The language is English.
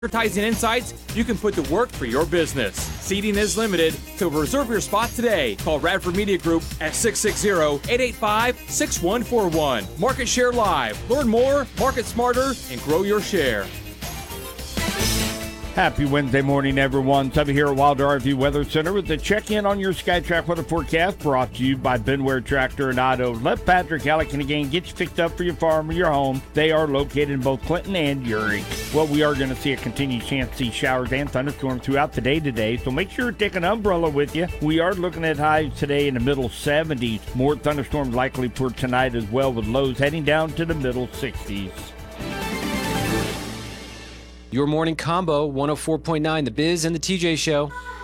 Advertising insights you can put to work for your business. Seating is limited, so reserve your spot today. Call Radford Media Group at 660-885-6141. Market Share Live. Learn more, market smarter, and grow your share. Happy Wednesday morning, everyone. Tubby here at Wilder RV Weather Center with the check-in on your SkyTrack weather forecast brought to you by Benware Tractor and Auto. Let Patrick Hallican again get you picked up for your farm or your home. They are located in both Clinton and Uri. Well, we are going to see a continued chance to see showers and thunderstorms throughout the day today, so make sure to take an umbrella with you. We are looking at highs today in the middle 70s. More thunderstorms likely for tonight as well, with lows heading down to the middle 60s. Your morning combo, 104.9, The Biz and the TJ Show.